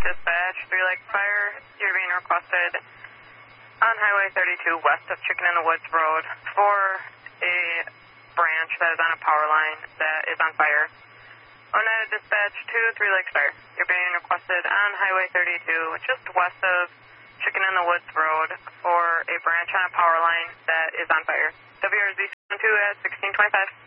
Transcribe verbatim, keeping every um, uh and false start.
dispatch, Three Lakes Fire. You're being requested on Highway thirty-two west of Chicken in the Woods Road for a branch that is on a power line that is on fire. Oneida dispatch to Three Lakes Fire. You're being requested on Highway thirty-two just west of Chicken in the Woods Road for a branch on a power line that is on fire. W R Z two at sixteen twenty-five.